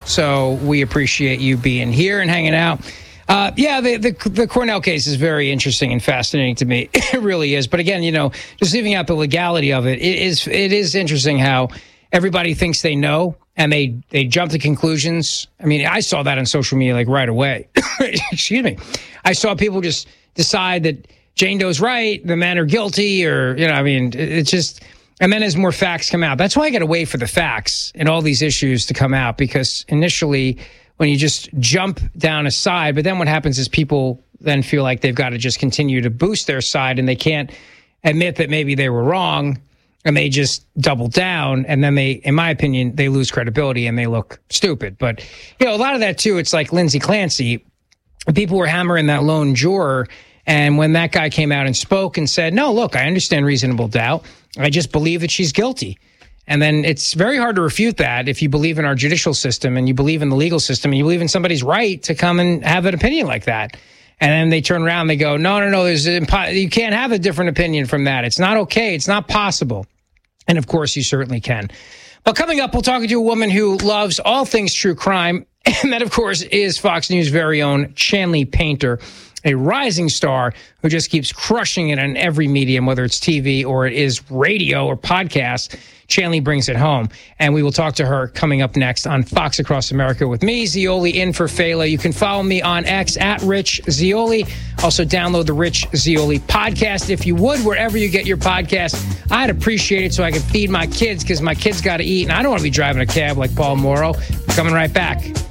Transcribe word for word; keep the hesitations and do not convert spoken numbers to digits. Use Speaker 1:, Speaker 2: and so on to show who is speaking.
Speaker 1: So we appreciate you being here and hanging out. Uh, yeah, the, the the Cornell case is very interesting and fascinating to me. It really is. But again, you know, just leaving out the legality of it, it is it is interesting how everybody thinks they know and they, they jump to conclusions. I mean, I saw that on social media like right away. Excuse me. I saw people just decide that Jane Doe's right, the men are guilty, or, you know, I mean, it's just, and then as more facts come out, that's why I got to wait for the facts and all these issues to come out, because initially when you just jump down a side, but then what happens is people then feel like they've got to just continue to boost their side and they can't admit that maybe they were wrong, and they just double down, and then they, in my opinion, they lose credibility and they look stupid. But, you know, a lot of that too, it's like Lindsay Clancy. People were hammering that lone juror, and when that guy came out and spoke and said, no, look, I understand reasonable doubt, I just believe that she's guilty. And then it's very hard to refute that if you believe in our judicial system and you believe in the legal system and you believe in somebody's right to come and have an opinion like that. And then they turn around and they go, no, no, no, there's impo- you can't have a different opinion from that. It's not okay. It's not possible. And of course, you certainly can. But coming up, we'll talk to a woman who loves all things true crime. And that, of course, is Fox News' very own Chanley Painter, a rising star who just keeps crushing it on every medium, whether it's T V or it is radio or podcast. Chanley brings it home. And we will talk to her coming up next on Fox Across America with me, Zeoli, in for Fela. You can follow me on X at Rich Zeoli. Also download the Rich Zeoli podcast, if you would, wherever you get your podcast. I'd appreciate it so I can feed my kids, because my kids got to eat, and I don't want to be driving a cab like Paul Morrow. Coming right back.